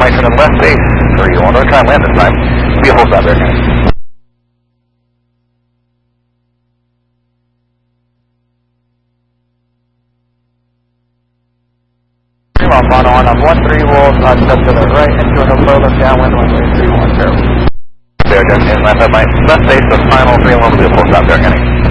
might turn to the left base. 3-1, don't try and land this time. Be a full stop there, Kenny. On mono on 13 volts, step to the right into an low left downwind, 1.31, terrible. There, just in left base, the final 3-1 will be a full stop there, Kenny.